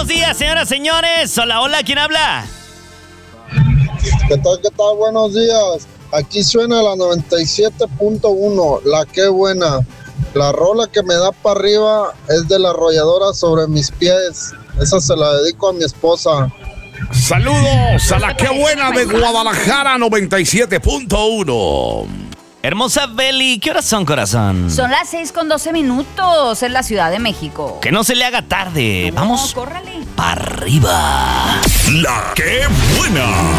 buenos días, señoras, señores. Hola, hola, ¿quién habla? ¿Qué tal, qué tal? Buenos días. Aquí suena la 97.1, la que buena. La rola que me da para arriba es de la arrolladora sobre mis pies. Esa se la dedico a mi esposa. Saludos a la que buena de Guadalajara 97.1. Hermosa Beli, ¿qué horas son, corazón? Son las 6:12 en la Ciudad de México. Que no se le haga tarde. No, Vamos córrale. para arriba. La que buena.